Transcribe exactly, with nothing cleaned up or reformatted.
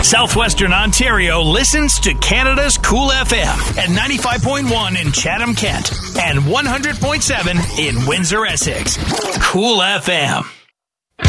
Southwestern Ontario listens to Canada's Cool F M at ninety-five point one in Chatham, Kent, and one hundred point seven in Windsor, Essex. Cool F M.